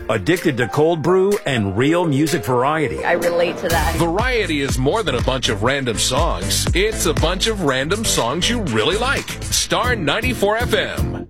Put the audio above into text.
Addicted to cold brew and real music variety. I relate to that. Variety is more than a bunch of random songs. It's a bunch of random songs you really like. Star 94 FM.